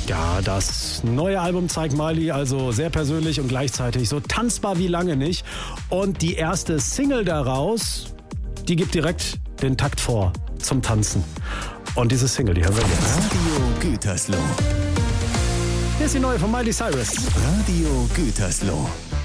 Ja, das neue Album zeigt Miley also sehr persönlich und gleichzeitig so tanzbar wie lange nicht. Und die erste Single daraus, die gibt direkt den Takt vor zum Tanzen. Und diese Single, die hören wir jetzt. Radio Gütersloh. Hier ist die neue von Miley Cyrus. Radio Gütersloh.